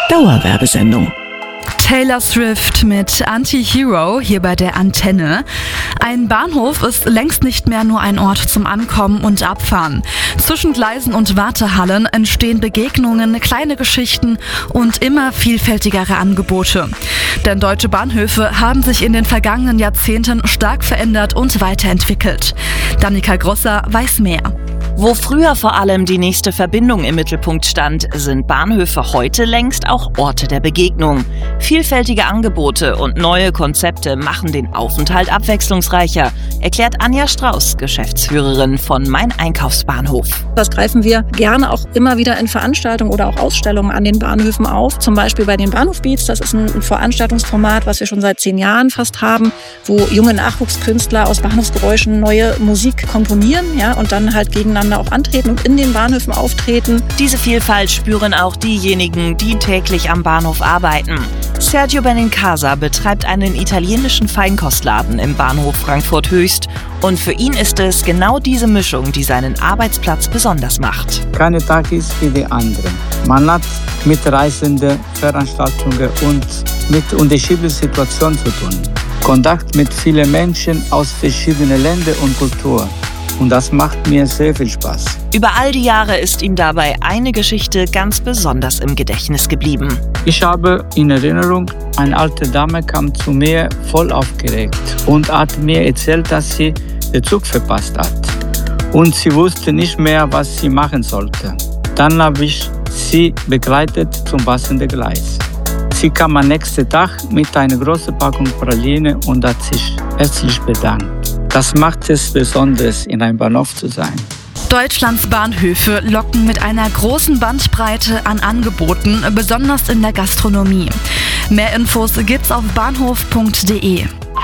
Dauerwerbesendung. Taylor Swift mit Anti-Hero hier bei der Antenne. Ein Bahnhof ist längst nicht mehr nur ein Ort zum Ankommen und Abfahren. Zwischen Gleisen und Wartehallen entstehen Begegnungen, kleine Geschichten und immer vielfältigere Angebote. Denn deutsche Bahnhöfe haben sich in den vergangenen Jahrzehnten stark verändert und weiterentwickelt. Danica Grosser weiß mehr. Wo früher vor allem die nächste Verbindung im Mittelpunkt stand, sind Bahnhöfe heute längst auch Orte der Begegnung. Vielfältige Angebote und neue Konzepte machen den Aufenthalt abwechslungsreicher, erklärt Anja Strauß, Geschäftsführerin von Mein Einkaufsbahnhof. Das greifen wir gerne auch immer wieder in Veranstaltungen oder auch Ausstellungen an den Bahnhöfen auf. Zum Beispiel bei den Bahnhofbeats, das ist ein Veranstaltungsformat, was wir schon seit 10 Jahren fast haben, wo junge Nachwuchskünstler aus Bahnhofsgeräuschen neue Musik komponieren, und dann halt gegeneinander auch antreten und in den Bahnhöfen auftreten. Diese Vielfalt spüren auch diejenigen, die täglich am Bahnhof arbeiten. Sergio Benincasa betreibt einen italienischen Feinkostladen im Bahnhof Frankfurt-Höchst. Und für ihn ist es genau diese Mischung, die seinen Arbeitsplatz besonders macht. Kein Tag ist wie der andere. Man hat mit Reisenden, Veranstaltungen und mit unterschiedlichen Situationen zu tun. Kontakt mit vielen Menschen aus verschiedenen Ländern und Kulturen. Und das macht mir sehr viel Spaß. Über all die Jahre ist ihm dabei eine Geschichte ganz besonders im Gedächtnis geblieben. Ich habe in Erinnerung, eine alte Dame kam zu mir voll aufgeregt und hat mir erzählt, dass sie den Zug verpasst hat. Und sie wusste nicht mehr, was sie machen sollte. Dann habe ich sie begleitet zum passenden Gleis. Sie kam am nächsten Tag mit einer großen Packung Praline und hat sich herzlich bedankt. Das macht es besonders, in einem Bahnhof zu sein. Deutschlands Bahnhöfe locken mit einer großen Bandbreite an Angeboten, besonders in der Gastronomie. Mehr Infos gibt's auf bahnhof.de.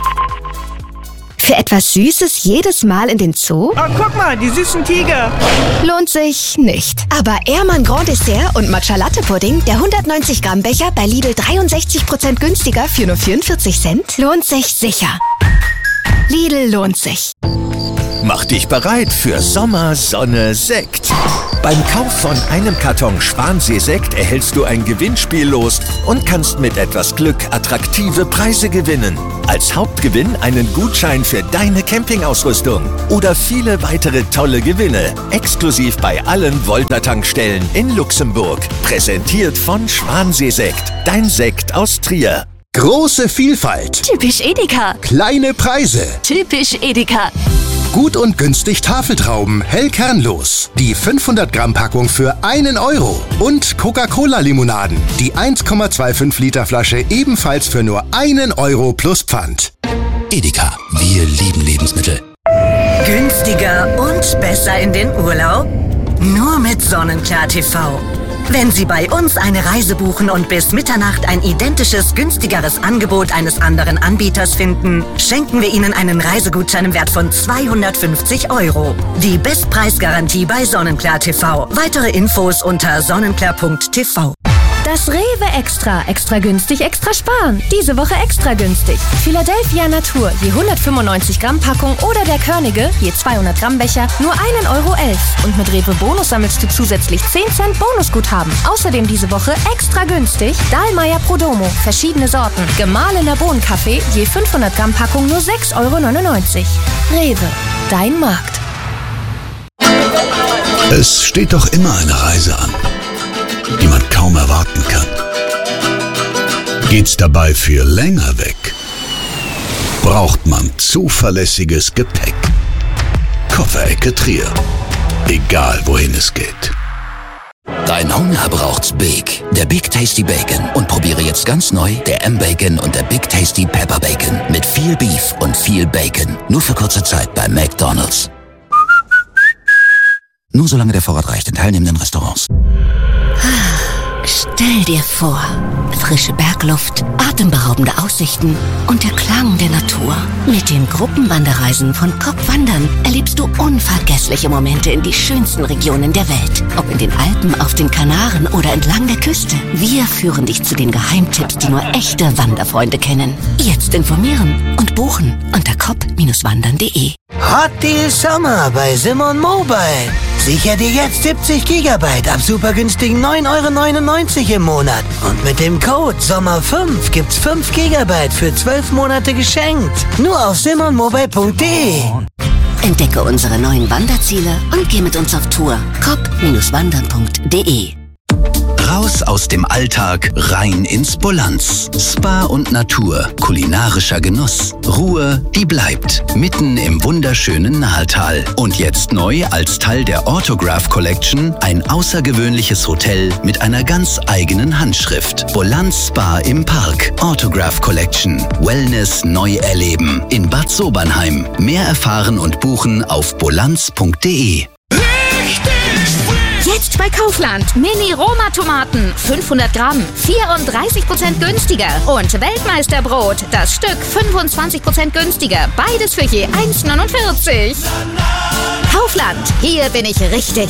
Für etwas Süßes jedes Mal in den Zoo? Oh, guck mal, die süßen Tiger. Lohnt sich nicht. Aber Ehrmann Grand Dessert und Matcha Latte Pudding, der 190 Gramm Becher bei Lidl 63% günstiger für nur 44 Cent, lohnt sich sicher. Lidl lohnt sich. Mach dich bereit für Sommer, Sonne, Sekt. Beim Kauf von einem Karton Schwansee-Sekt erhältst du ein Gewinnspiel los und kannst mit etwas Glück attraktive Preise gewinnen. Als Hauptgewinn einen Gutschein für deine Campingausrüstung oder viele weitere tolle Gewinne. Exklusiv bei allen Volta-Tankstellen in Luxemburg. Präsentiert von Schwansee-Sekt, dein Sekt aus Trier. Große Vielfalt. Typisch Edeka. Kleine Preise. Typisch Edeka. Gut und günstig Tafeltrauben, hell kernlos. Die 500 Gramm Packung für 1 Euro. Und Coca-Cola-Limonaden. Die 1,25 Liter Flasche ebenfalls für nur 1 Euro plus Pfand. Edeka, wir lieben Lebensmittel. Günstiger und besser in den Urlaub? Nur mit Sonnenklar TV. Wenn Sie bei uns eine Reise buchen und bis Mitternacht ein identisches, günstigeres Angebot eines anderen Anbieters finden, schenken wir Ihnen einen Reisegutschein im Wert von 250 €. Die Bestpreisgarantie bei Sonnenklar TV. Weitere Infos unter sonnenklar.tv. Das Rewe Extra. Extra günstig, extra sparen. Diese Woche extra günstig. Philadelphia Natur, je 195 Gramm Packung oder der Körnige, je 200 Gramm Becher, nur 1,11 Euro. Und mit Rewe Bonus sammelst du zusätzlich 10 Cent Bonusguthaben. Außerdem diese Woche extra günstig Dahlmeier Prodomo, verschiedene Sorten. Gemahlener Bohnenkaffee, je 500 Gramm Packung, nur 6,99 €. Rewe, dein Markt. Es steht doch immer eine Reise an, die man kaum erwarten kann. Geht's dabei für länger weg, braucht man zuverlässiges Gepäck. Kofferecke Trier. Egal wohin es geht. Dein Hunger braucht's Big. Der Big Tasty Bacon. Und probiere jetzt ganz neu der M-Bacon und der Big Tasty Pepper Bacon. Mit viel Beef und viel Bacon. Nur für kurze Zeit bei McDonald's. Nur solange der Vorrat reicht in teilnehmenden Restaurants. Stell dir vor, frische Bergluft, atemberaubende Aussichten und der Klang der Natur. Mit den Gruppenwanderreisen von Kopp Wandern erlebst du unvergessliche Momente in die schönsten Regionen der Welt. Ob in den Alpen, auf den Kanaren oder entlang der Küste. Wir führen dich zu den Geheimtipps, die nur echte Wanderfreunde kennen. Jetzt informieren und buchen unter kopp-wandern.de. Hot Deal Sommer bei Simon Mobile. Sicher dir jetzt 70 GB ab super günstigen 9,99 € im Monat. Und mit dem Code SOMMER5 gibt's 5 GB für 12 Monate geschenkt. Nur auf simonmobile.de. Entdecke unsere neuen Wanderziele und geh mit uns auf Tour. cop-wandern.de. Raus aus dem Alltag, rein ins Bolanz. Spa und Natur, kulinarischer Genuss, Ruhe, die bleibt. Mitten im wunderschönen Nahetal. Und jetzt neu als Teil der Autograph Collection ein außergewöhnliches Hotel mit einer ganz eigenen Handschrift. Bolanz Spa im Park. Autograph Collection. Wellness neu erleben. In Bad Sobernheim. Mehr erfahren und buchen auf bolanz.de. Jetzt bei Kaufland. Mini-Roma-Tomaten. 500 Gramm. 34% günstiger. Und Weltmeisterbrot. Das Stück 25% günstiger. Beides für je 1,49. Kaufland. Hier bin ich richtig.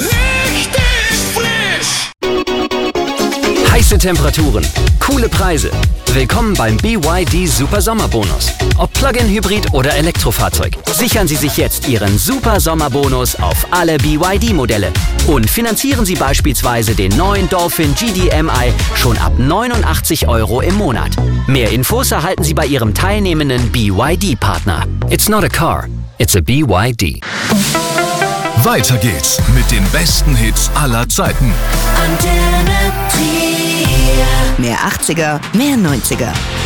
Heiße Temperaturen, coole Preise. Willkommen beim BYD Super Sommerbonus. Ob Plug-in-Hybrid oder Elektrofahrzeug. Sichern Sie sich jetzt Ihren Super Sommerbonus auf alle BYD-Modelle. Und finanzieren Sie beispielsweise den neuen Dolphin GDMI schon ab 89 € im Monat. Mehr Infos erhalten Sie bei Ihrem teilnehmenden BYD-Partner. It's not a car, it's a BYD. Weiter geht's mit den besten Hits aller Zeiten. Mehr 80er, mehr 90er.